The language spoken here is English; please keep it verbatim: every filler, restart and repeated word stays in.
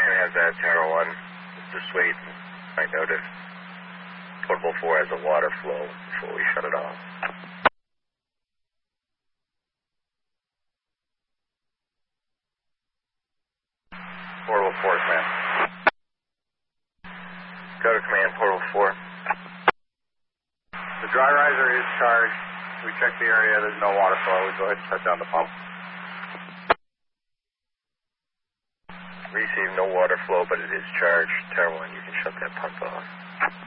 command has that, Tower one. Just wait and find out if Portable four has a water flow before we shut it off. Portable four, command. Go to command, Portable four. The dry riser is charged. We checked the area. There's no water flow. We go ahead and shut down the pump. Receive no water flow, but it is charged. Tower one, you can shut that pump off.